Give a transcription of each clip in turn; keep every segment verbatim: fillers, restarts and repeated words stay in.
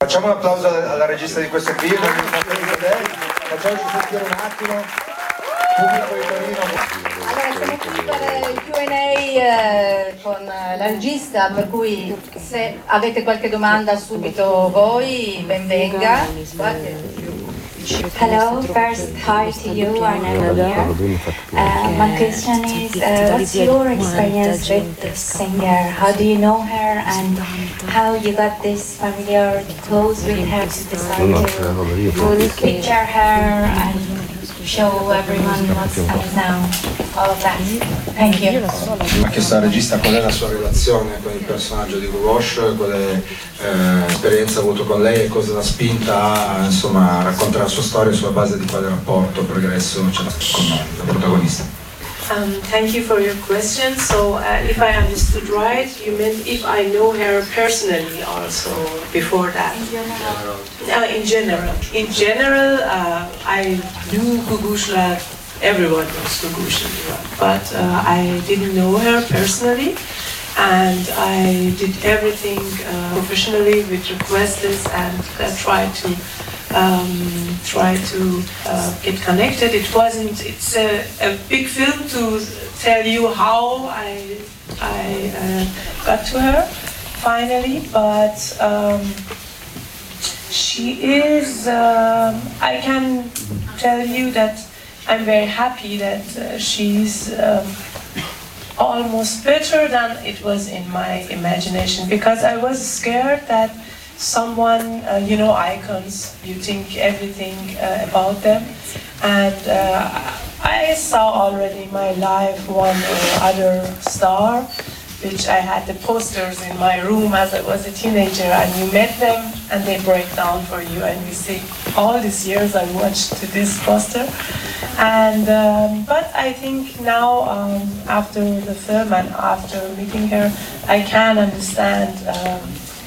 Facciamo un applauso alla, alla regista di questo film, facciamoci sentire un attimo, pubblico di Torino. Allora, siamo qui per il Q and A eh, con la regista, per cui se avete qualche domanda subito voi, ben venga. Hello, first hi to you, Arnella here. Uh, my question is, uh, what's your experience with the singer? How do you know her and how you got this familiar close with her to decide to picture her and show everyone what's up now, all of that. Thank you. Ha chiesto alla regista qual è la sua relazione con il personaggio di Gavroche, quale eh, esperienza ha avuto con lei e cosa l'ha spinta a, insomma, a raccontare la sua storia sulla base di quale rapporto progresso c'è con la protagonista. Um, thank you for your question. So, uh, if I understood right, you meant if I know her personally also before that. In general. Uh, in general. In general, uh, I knew Gugushla. Everyone knows Gugushla, but uh, I didn't know her personally, and I did everything uh, professionally with requests and uh, tried to. Um, try to uh, get connected. It wasn't. It's a, a big film to tell you how I I uh, got to her finally, but um, she is. Um, I can tell you that I'm very happy that uh, she's. Um, almost better than it was in my imagination, because I was scared that someone, uh, you know, icons, you think everything uh, about them, and uh, I saw already in my life one or other star, which I had the posters in my room as I was a teenager, and you met them and they break down for you, and you see all these years I watched this poster. And um, but I think now, um, after the film and after meeting her, I can understand um,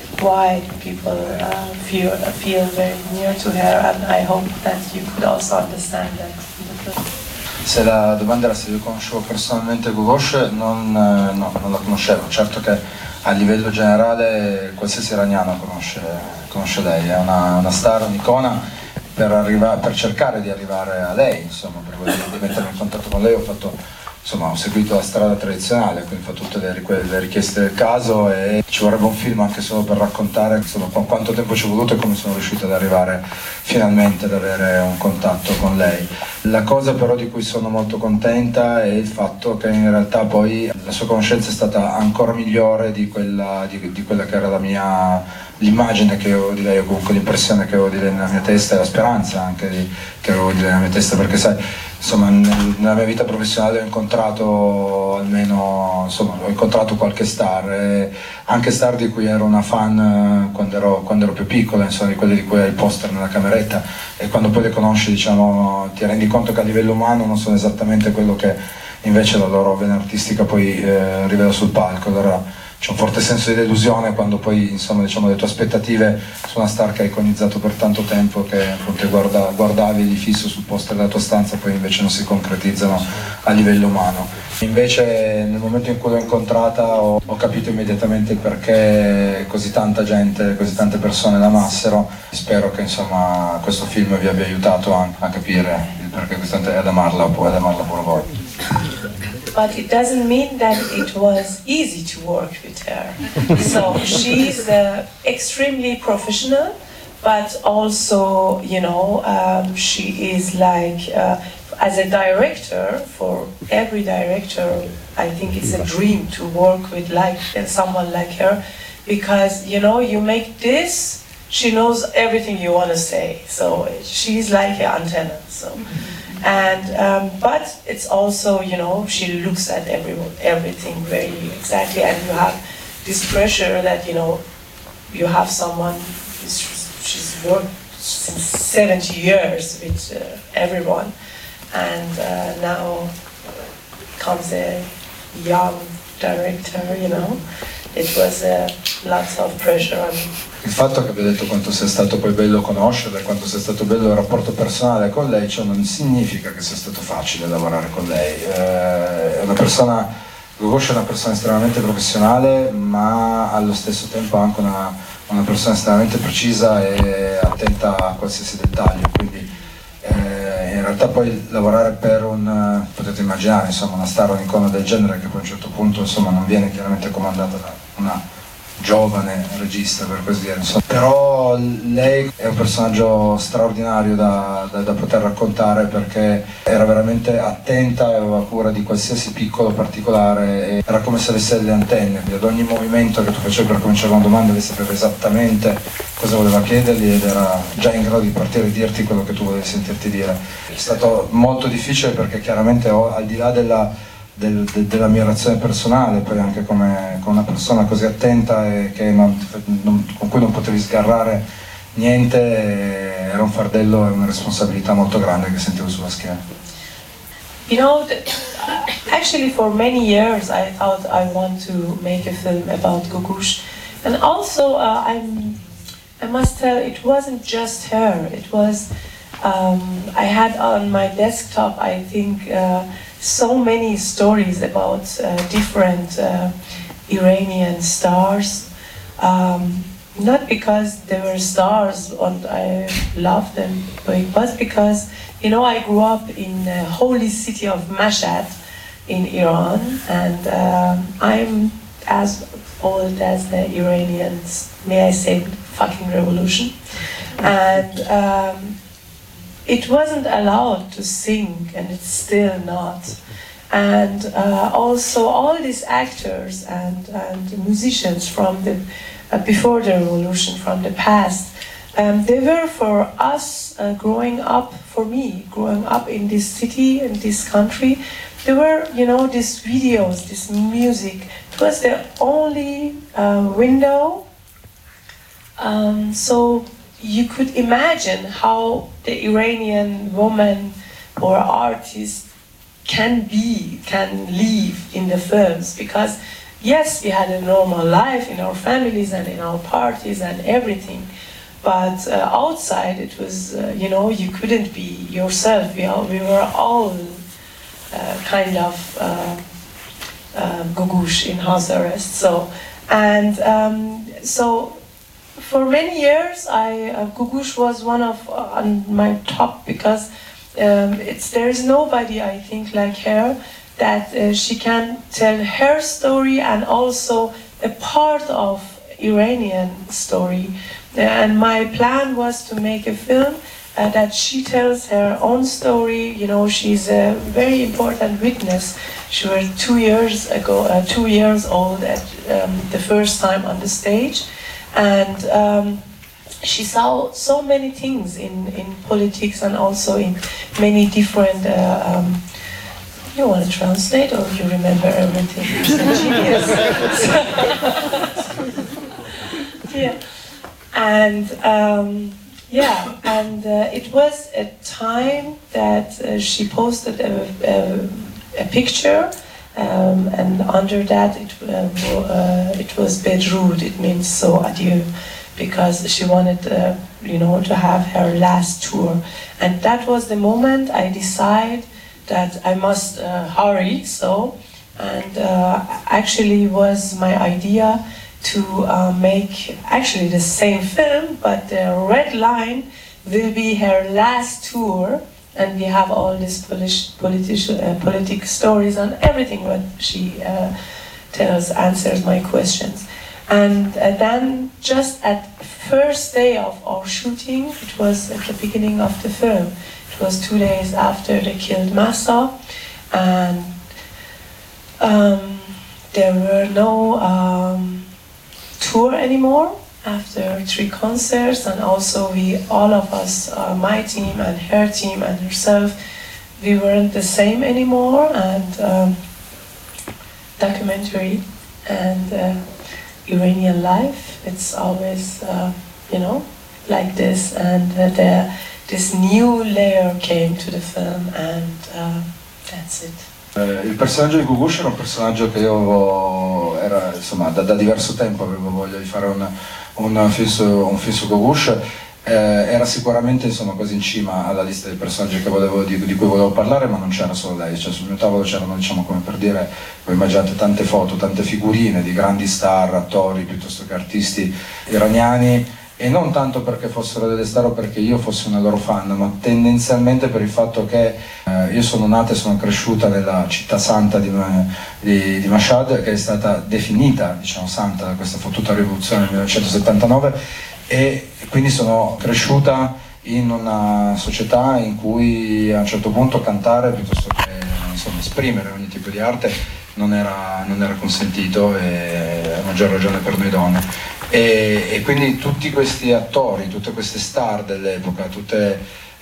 why people uh, feel feel very near to her, and I hope that you could also understand that in the film. Se la domanda era se io conoscevo personalmente Gavroche, non, no, non la conoscevo. Certo che a livello generale qualsiasi iraniano conosce, conosce lei, è una, una star, un'icona. Per, arriva, per cercare di arrivare a lei, insomma, per di mettermi in contatto con lei ho fatto, insomma, ho seguito la strada tradizionale, quindi ho fatto tutte le, le richieste del caso, e ci vorrebbe un film anche solo per raccontare, insomma, quanto tempo ci è voluto e come sono riuscito ad arrivare finalmente ad avere un contatto con lei. La cosa però di cui sono molto contenta è il fatto che in realtà poi la sua conoscenza è stata ancora migliore di quella, di, di quella che era la mia l'immagine che avevo di lei, o comunque l'impressione che avevo di lei nella mia testa, e la speranza anche di, che avevo di lei nella mia testa, perché sai, insomma, nel, nella mia vita professionale ho incontrato almeno, insomma, ho incontrato qualche star, e anche star di cui ero una fan quando ero, quando ero più piccola, insomma, di quelle di cui hai il poster nella cameretta, e quando poi le conosci, diciamo, ti rendi conto che a livello umano non sono esattamente quello che invece la loro vena artistica poi eh, rivela sul palco. Allora c'è un forte senso di delusione quando poi, insomma, diciamo, le tue aspettative su una star che hai iconizzato per tanto tempo, che appunto guarda, guardavi di fisso sul poster della tua stanza, poi invece non si concretizzano a livello umano. Invece nel momento in cui l'ho incontrata ho, ho capito immediatamente il perché così tanta gente, così tante persone l'amassero. Spero che, insomma, questo film vi abbia aiutato a, a capire il perché così tanta, e ad amarla, poi ad amarla pure voi. But it doesn't mean that it was easy to work with her. So she's uh, extremely professional, but also, you know, um, she is like, uh, as a director, for every director, I think it's a dream to work with like someone like her, because, you know, you make this, she knows everything you want to say. So she's like an antenna. So. And um, but it's also, you know, she looks at every, everything very exactly, and you have this pressure that, you know, you have someone who's, she's worked since seventy years with uh, everyone, and uh, now comes a young director, you know. It was uh, lots of pressure on me. Il fatto che abbia detto quanto sia stato poi bello conoscerla e quanto sia stato bello il rapporto personale con lei, cioè non significa che sia stato facile lavorare con lei. Eh, è una persona Gugush è una persona estremamente professionale, ma allo stesso tempo anche una, una persona estremamente precisa e attenta a qualsiasi dettaglio, quindi eh, in realtà poi lavorare per un, potete immaginare, insomma, una star, un'icona del genere che poi a un certo punto, insomma, non viene chiaramente comandata da una giovane regista, per così dire, insomma. Però lei è un personaggio straordinario da, da, da poter raccontare, perché era veramente attenta e aveva cura di qualsiasi piccolo particolare, e era come se avesse le antenne, ad ogni movimento che tu facevi per cominciare una domanda lei sapeva esattamente cosa voleva chiedergli ed era già in grado di partire e dirti quello che tu volevi sentirti dire. È stato molto difficile perché chiaramente ho, al di là della Del, de, della mia reazione personale, poi anche come, come una persona così attenta e che non, non, con cui non potevi sgarrare niente, era un fardello e una responsabilità molto grande che sentivo sulla schiena. You know, actually for many years I thought I want to make a film about Gugush, and also uh, I'm, I must tell, it wasn't just her, it was, um, I had on my desktop, I think, uh, so many stories about uh, different uh, Iranian stars, um, not because they were stars and I loved them, but it was because, you know, I grew up in the holy city of Mashhad in Iran, and um, I'm as old as the Iranians, may I say, fucking revolution, and um, it wasn't allowed to sing, and it's still not. And uh, also all these actors and, and musicians from the uh, before the revolution, from the past, um, they were for us uh, growing up, for me growing up in this city, in this country, there were, you know, these videos, this music. It was the only uh, window. Um, so you could imagine how the Iranian woman or artist can be, can live in the films, because yes, we had a normal life in our families and in our parties and everything, but uh, outside it was, uh, you know, you couldn't be yourself. We, all, we were all uh, kind of uh, uh, Gugush in house arrest. So, and um, so for many years, I uh, Gugush was one of uh, on my top, because um, it's there is nobody, I think, like her, that uh, she can tell her story and also a part of Iranian story. And my plan was to make a film uh, that she tells her own story. You know, she's a very important witness. She was two years ago, uh, two years old at um, the first time on the stage. And um, she saw so many things in, in politics and also in many different, uh, um, you want to translate or you remember everything? You're genius. Yeah. And um, yeah, and uh, it was a time that uh, she posted a, a, a picture. Um, and under that it, uh, uh, it was Bedrood, it means so adieu, because she wanted uh, you know, to have her last tour. And that was the moment I decided that I must uh, hurry, so, and uh, actually was my idea to uh, make actually the same film, but the red line will be her last tour. And we have all these political, uh, politic stories and everything what she uh, tells, answers my questions. And uh, then just at first day of our shooting, it was at the beginning of the film. It was two days after they killed Mahsa, and um, there were no um, tour anymore. After three concerts, and also we, all of us, uh, my team and her team and herself, we weren't the same anymore, and um, documentary and uh, Iranian life, it's always, uh, you know, like this, and uh, the, this new layer came to the film, and uh, that's it. Eh, il personaggio di Gugush era un personaggio che io avevo, era, insomma, da, da diverso tempo avevo voglia di fare un, un film su, un film su Gugush, eh, era sicuramente insomma quasi in cima alla lista dei personaggi che volevo, di, di cui volevo parlare, ma non c'era solo lei, cioè sul mio tavolo c'erano, diciamo, come per dire, voi immaginate tante foto, tante figurine di grandi star, attori piuttosto che artisti iraniani, e non tanto perché fossero delle star o perché io fossi una loro fan, ma tendenzialmente per il fatto che eh, io sono nata e sono cresciuta nella città santa di, di, di Mashhad, che è stata definita, diciamo, santa da questa fottuta rivoluzione nel millenovecentosettantanove, e quindi sono cresciuta in una società in cui a un certo punto cantare piuttosto che, insomma, esprimere ogni tipo di arte non era, non era consentito, e a maggior ragione per noi donne. E, e quindi tutti questi attori, tutte queste star dell'epoca, tutte,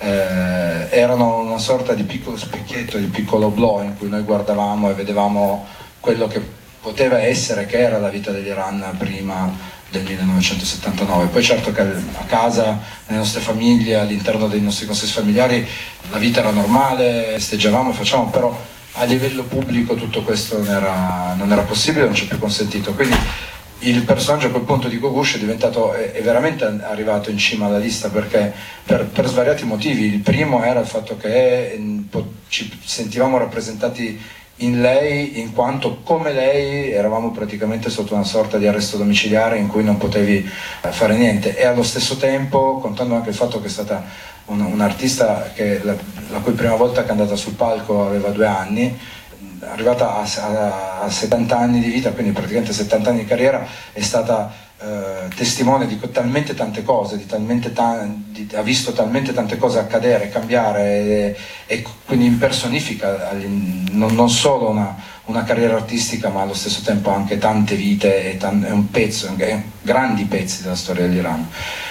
eh, erano una sorta di piccolo specchietto, di piccolo oblò in cui noi guardavamo e vedevamo quello che poteva essere, che era la vita dell'Iran prima del millenovecentosettantanove. Poi certo che a casa, nelle nostre famiglie, all'interno dei nostri consessi familiari, la vita era normale, festeggiavamo, facciamo, però a livello pubblico tutto questo non era, non era possibile, non c'è più consentito. Quindi il personaggio a quel punto di Gogush è diventato, è, è veramente arrivato in cima alla lista, perché per, per svariati motivi. Il primo era il fatto che eh, ci sentivamo rappresentati in lei, in quanto come lei eravamo praticamente sotto una sorta di arresto domiciliare in cui non potevi eh, fare niente, e allo stesso tempo contando anche il fatto che è stata un, un'artista che la, la cui prima volta che è andata sul palco aveva due anni, arrivata a, a, a settanta anni di vita, quindi praticamente settanta anni di carriera, è stata eh, testimone di talmente tante cose, di talmente ta- di, ha visto talmente tante cose accadere, cambiare, e, e quindi impersonifica non, non solo una, una carriera artistica, ma allo stesso tempo anche tante vite, e tan- è un pezzo, è grandi pezzi della storia dell'Iran.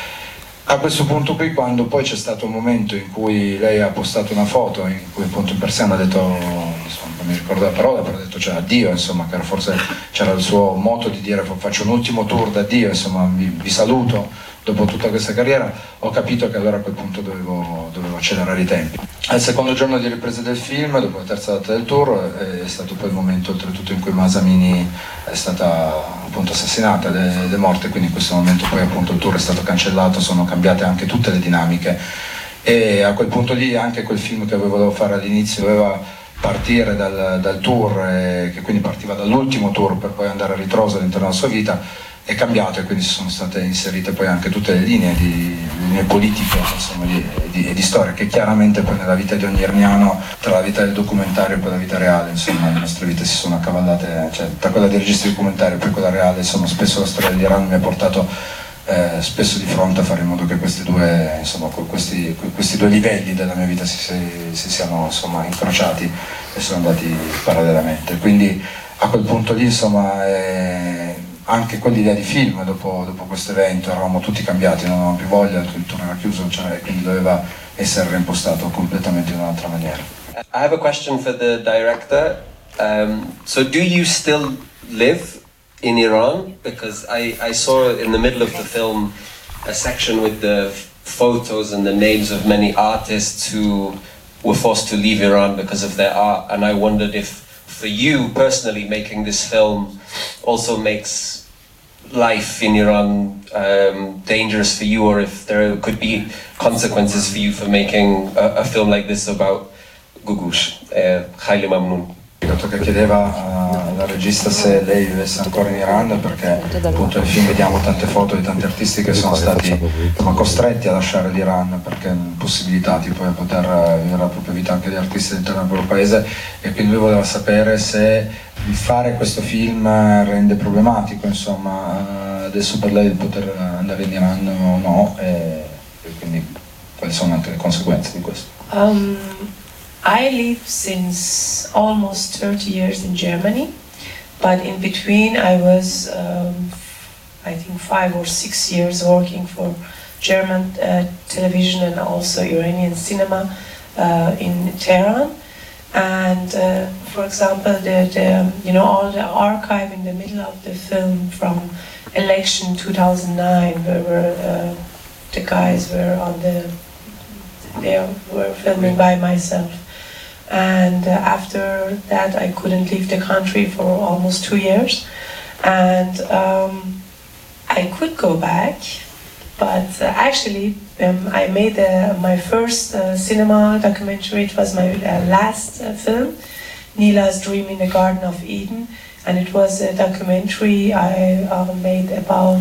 A questo punto qui, quando poi c'è stato un momento in cui lei ha postato una foto in cui appunto in persiano ha detto, insomma, non mi ricordo la parola, però ha detto, cioè, addio, insomma, che forse c'era il suo moto di dire faccio un ultimo tour d'addio, insomma, vi, vi saluto dopo tutta questa carriera, ho capito che allora a quel punto dovevo, dovevo accelerare i tempi. Al secondo giorno di ripresa del film, dopo la terza data del tour, è stato poi il momento oltretutto in cui Mahsa Amini è stata appunto assassinata ed è morta, quindi in questo momento poi appunto il tour è stato cancellato, sono cambiate anche tutte le dinamiche, e a quel punto lì anche quel film che volevo fare all'inizio doveva partire dal, dal tour, e che quindi partiva dall'ultimo tour per poi andare a ritroso all'interno della sua vita, è cambiato, e quindi si sono state inserite poi anche tutte le linee, di, le linee politiche, insomma, di, di, di storia, che chiaramente poi nella vita di ogni iraniano, tra la vita del documentario e poi la vita reale, insomma, le nostre vite si sono accavallate, cioè tra quella dei registri documentari e poi quella reale, insomma, spesso la storia dell'Iran mi ha portato eh, spesso di fronte a fare in modo che questi due, insomma, questi, questi due livelli della mia vita si, si, si siano, insomma, incrociati e sono andati parallelamente. Quindi a quel punto lì, insomma, eh, anche quell'idea di film dopo, dopo questo evento, eravamo tutti cambiati, non avevamo più voglia, il turno era chiuso, cioè, quindi doveva essere reimpostato completamente in un'altra maniera. I have a question for the director. Um, so do you still live in Iran? Because I, I saw in the middle of the film a section with the photos and the names of many artists who were forced to leave Iran because of their art, and I wondered if for you personally making this film also makes life in Iran um, dangerous for you, or if there could be consequences for you for making a, a film like this about Gogush. uh, Khaili Mamnoon. Dato che chiedeva alla regista se lei vivesse ancora in Iran, perché appunto nel film vediamo tante foto di tanti artisti che sono stati, insomma, costretti a lasciare l'Iran perché impossibilitati poi a poter vivere la propria vita anche di artisti all'interno del loro paese, e quindi lui voleva sapere se il fare questo film rende problematico, insomma, adesso per lei il poter andare in Iran o no, e, e quindi quali sono anche le conseguenze di questo. Um, I live since almost thirty years in Germany, but in between I was, um, I think, five or six years working for German uh, television and also Iranian cinema uh, in Tehran. And uh, for example, the, the you know all the archive in the middle of the film from election two thousand nine, where were, uh, the guys were on the, they were filming by myself. And uh, after that I couldn't leave the country for almost two years, and um, I could go back, but uh, actually um, I made uh, my first uh, cinema documentary. It was my uh, last uh, film, Nila's Dream in the Garden of Eden, and it was a documentary I uh, made about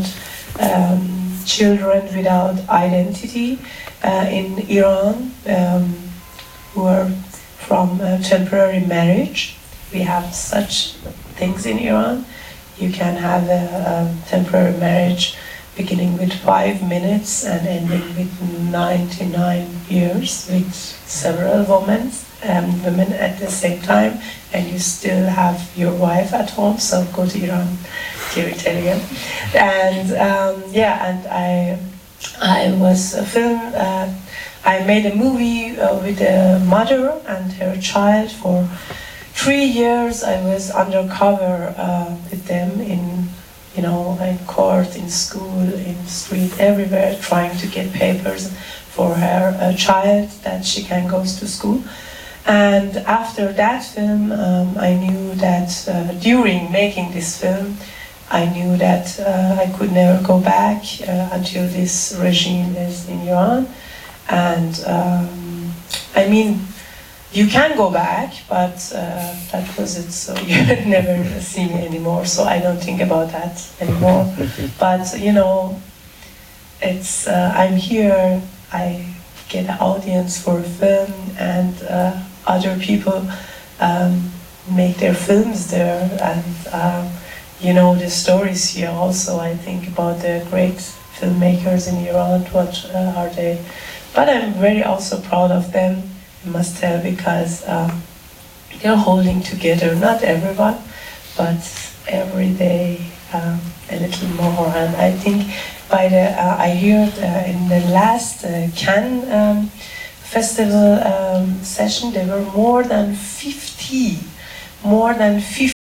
um, children without identity uh, in Iran, um, who are from uh, temporary marriage. We have such things in Iran. You can have a, a temporary marriage beginning with five minutes and ending with ninety-nine years with several women, um, women at the same time, and you still have your wife at home. So go to Iran, Kiritelian. And um, yeah, and I, I was a film. Uh, I made a movie uh, with a mother and her child for three years. I was undercover uh, with them in, you know, in court, in school, in the street, everywhere, trying to get papers for her uh, child that she can go to school. And after that film, um, I knew that uh, during making this film, I knew that uh, I could never go back uh, until this regime is in Iran. And um, I mean, you can go back, but uh, that was it, so you never see me anymore, so I don't think about that anymore. But, you know, it's, uh, I'm here, I get an audience for a film, and uh, other people um, make their films there, and, um, you know, the stories here also, I think about the great filmmakers in Iran, what uh, are they? But I'm very also proud of them, I must tell, because um, they're holding together, not everyone, but every day um, a little more. And I think by the, uh, I heard uh, in the last uh, Cannes um, festival um, session, there were more than fifty, more than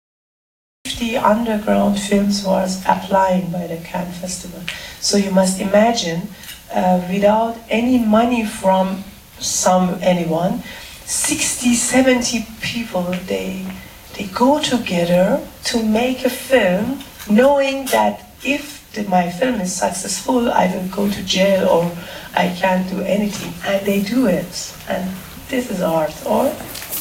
fifty underground films was applying by the Cannes festival. So you must imagine, uh, without any money from some anyone, sixty, seventy people, they they go together to make a film, knowing that if the, my film is successful, I will go to jail or I can't do anything, and they do it. And this is art, or?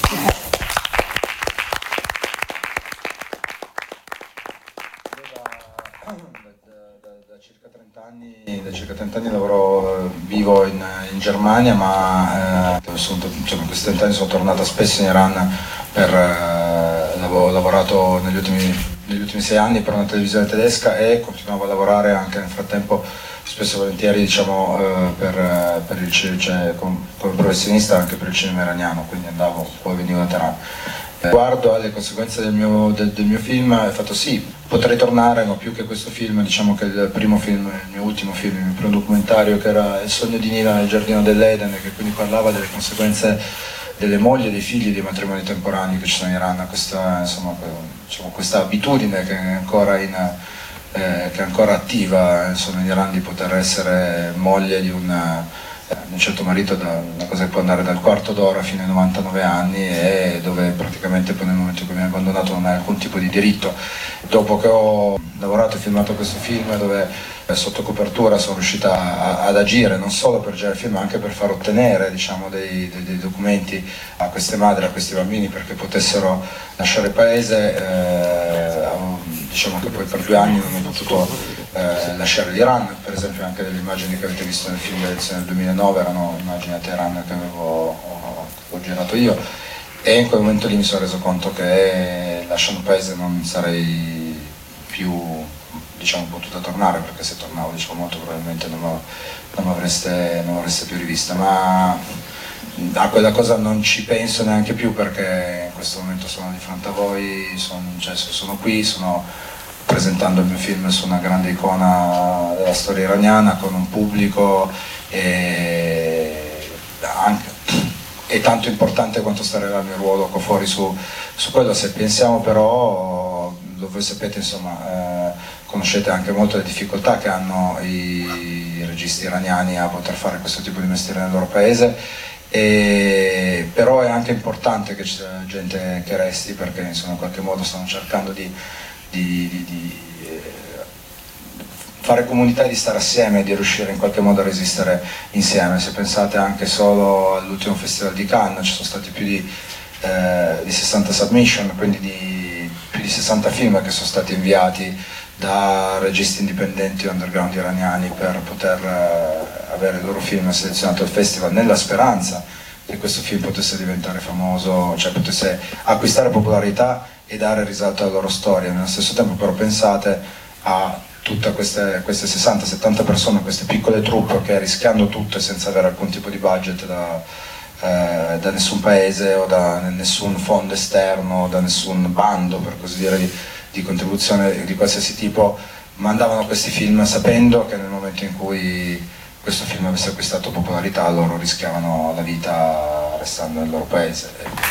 Da circa trenta anni lavoro, vivo in, in Germania, ma eh, sono, cioè, in questi trenta anni sono tornato spesso in Iran per eh, ho lavorato negli ultimi, negli ultimi sei anni per una televisione tedesca e continuavo a lavorare anche nel frattempo spesso e volentieri, diciamo, eh, per, per il, cioè, come, come professionista anche per il cinema iraniano, quindi andavo, poi venivo da Teheran. Riguardo alle conseguenze del mio, del, del mio film, ho fatto sì, potrei tornare, ma più che questo film, diciamo che il primo film, il mio ultimo film, il mio primo documentario, che era Il sogno di Nila nel giardino dell'Eden, che quindi parlava delle conseguenze delle mogli e dei figli dei matrimoni temporanei che ci sono in Iran, questa, insomma, diciamo, questa abitudine che è ancora, in, eh, che è ancora attiva, insomma, in Iran, di poter essere moglie di un... un certo marito, da una cosa che può andare dal quarto d'ora fino ai novantanove anni, e dove praticamente poi nel momento in cui mi ha abbandonato non hai alcun tipo di diritto. Dopo che ho lavorato e filmato questo film, dove sotto copertura sono riuscita a, ad agire non solo per girare il film, ma anche per far ottenere, diciamo, dei, dei, dei documenti a queste madri, a questi bambini, perché potessero lasciare il paese, eh, diciamo che poi per due anni non ho potuto eh, lasciare l'Iran. Per esempio anche delle immagini che avete visto nel film del duemilanove erano immagini a Teheran che avevo ho, ho girato io, e in quel momento lì mi sono reso conto che lasciando il paese non sarei più, diciamo, potuta tornare, perché se tornavo, diciamo, molto probabilmente non, lo, non, avreste, non avreste più rivista. Ma a quella cosa non ci penso neanche più, perché in questo momento sono di fronte a voi, sono, cioè, sono qui, sono presentando il mio film su una grande icona della storia iraniana, con un pubblico, e anche, è tanto importante quanto stare là il mio ruolo fuori su, su quello. Se pensiamo però, voi sapete, insomma, eh, conoscete anche molto le difficoltà che hanno i registi iraniani a poter fare questo tipo di mestiere nel loro paese, e, però è anche importante che ci sia gente che resti, perché insomma in qualche modo stanno cercando di, di, di, di fare comunità e di stare assieme e di riuscire in qualche modo a resistere insieme. Se pensate anche solo all'ultimo festival di Cannes, ci sono stati più di, eh, di sessanta submission, quindi di, più di sessanta film che sono stati inviati da registi indipendenti o underground iraniani per poter eh, avere il loro film selezionato al festival, nella speranza che questo film potesse diventare famoso, cioè potesse acquistare popolarità e dare risalto alla loro storia. Nello stesso tempo però pensate a tutte queste, queste sessanta settanta persone, queste piccole troupe che rischiando tutto e senza avere alcun tipo di budget da, eh, da nessun paese o da nessun fondo esterno, da nessun bando per così dire di, di contribuzione di qualsiasi tipo, mandavano questi film sapendo che nel momento in cui questo film avesse acquistato popolarità loro rischiavano la vita restando nel loro paese.